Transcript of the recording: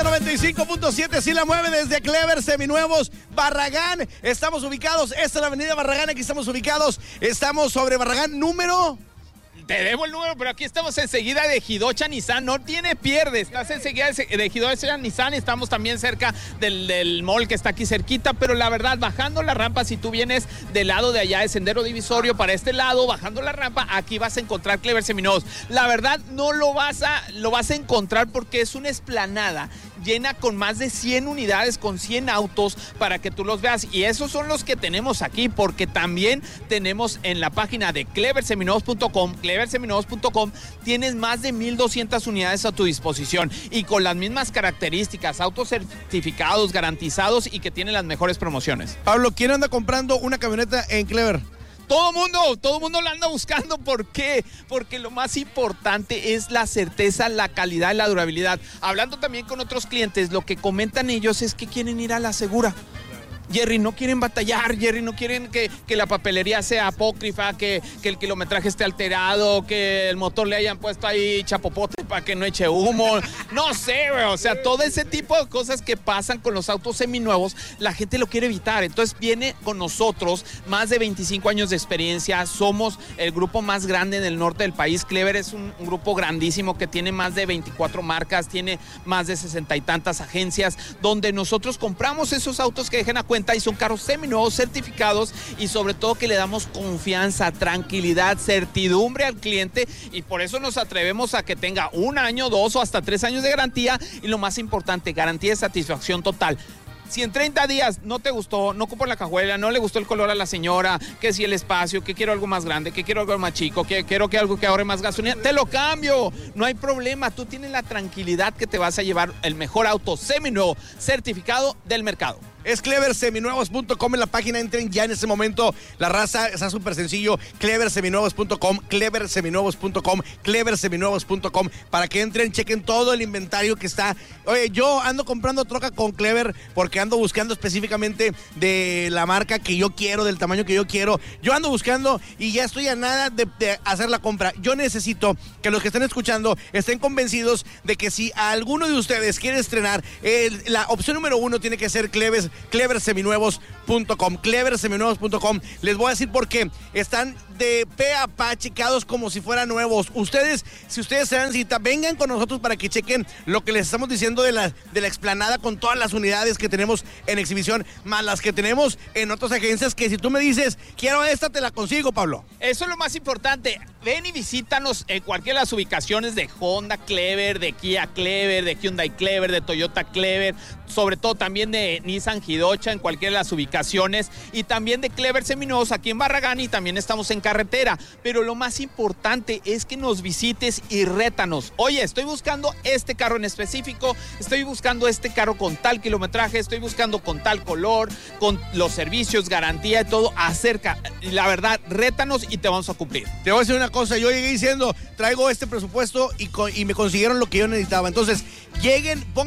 95.7, sí la mueve desde Clever Seminuevos, Barragán. Estamos ubicados, esta es la avenida Barragán, aquí estamos ubicados. Estamos sobre Barragán número... Te debo el número, pero aquí estamos enseguida de Jidocha Nissan, no tiene pierde, estás enseguida de Jidocha Nissan, estamos también cerca del mall que está aquí cerquita, pero la verdad, bajando la rampa, si tú vienes del lado de allá de Sendero Divisorio para este lado, bajando la rampa, aquí vas a encontrar Clever Seminuevos. La verdad, no lo vas a encontrar porque es una explanada llena con más de 100 unidades, con 100 autos para que tú los veas, y esos son los que tenemos aquí, porque también tenemos en la página de cleverseminuevos.com, tienes más de 1,200 unidades a tu disposición y con las mismas características, autos certificados, garantizados y que tienen las mejores promociones. Pablo, ¿quién anda comprando una camioneta en Clever? Todo mundo la anda buscando. ¿Por qué? Porque lo más importante es la certeza, la calidad y la durabilidad. Hablando también con otros clientes, lo que comentan ellos es que quieren ir a la segura. Jerry, no quieren batallar, Jerry, no quieren que la papelería sea apócrifa, que el kilometraje esté alterado, que el motor le hayan puesto ahí chapopote para que no eche humo. No sé, güey, o sea, todo ese tipo de cosas que pasan con los autos seminuevos, la gente lo quiere evitar. Entonces viene con nosotros más de 25 años de experiencia, somos el grupo más grande en el norte del país. Clever es un grupo grandísimo que tiene más de 24 marcas, tiene más de 60 y tantas agencias, donde nosotros compramos esos autos que dejen a cuenta y son carros seminuevos, certificados, y sobre todo que le damos confianza, tranquilidad, certidumbre al cliente, y por eso nos atrevemos a que tenga 1 año, 2 o hasta 3 años de garantía, y lo más importante, garantía de satisfacción total. Si en 30 días no te gustó, no cupo la cajuela, no le gustó el color a la señora, que si el espacio, que quiero algo más grande, que quiero algo más chico, que quiero que algo que ahorre más gasolina, te lo cambio, no hay problema. Tú tienes la tranquilidad que te vas a llevar el mejor auto seminuevo certificado del mercado. Es cleverseminuevos.com en la página, entren ya en ese momento. La raza está súper sencillo, cleverseminuevos.com, cleverseminuevos.com, para que entren, chequen todo el inventario que está. Oye, yo ando comprando troca con Clever porque ando buscando específicamente de la marca que yo quiero, del tamaño que yo quiero. Yo ando buscando y ya estoy a nada de hacer la compra. Yo necesito que los que estén escuchando estén convencidos de que si a alguno de ustedes quiere estrenar, la opción número 1 tiene que ser cleverseminuevos.com, cleverseminuevos.com. Les voy a decir por qué. Están de pe a pa checados como si fueran nuevos. Ustedes, si ustedes se dan cita, vengan con nosotros para que chequen lo que les estamos diciendo de la explanada, con todas las unidades que tenemos en exhibición, más las que tenemos en otras agencias, que si tú me dices, quiero esta, te la consigo, Pablo. Eso es lo más importante. Ven y visítanos en cualquiera de las ubicaciones de Honda Clever, de Kia Clever, de Hyundai Clever, de Toyota Clever, sobre todo también de Nissan Jidocha, en cualquiera de las ubicaciones, y también de Clever Seminuevos aquí en Barragán, y también estamos en carretera. Pero lo más importante es que nos visites y rétanos. Oye, estoy buscando este carro en específico, estoy buscando este carro con tal kilometraje, estoy buscando con tal color, con los servicios, garantía y todo. Acerca, la verdad, rétanos y te vamos a cumplir. Te voy a decir una cosa, yo llegué diciendo, traigo este presupuesto y me consiguieron lo que yo necesitaba. Entonces, lleguen, pongan